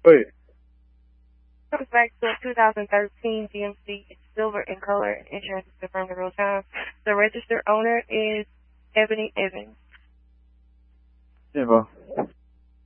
Wait. Comes back to a 2013 GMC. It's silver in color. Insurance is confirmed in real time. The registered owner is Ebony Evans. Info.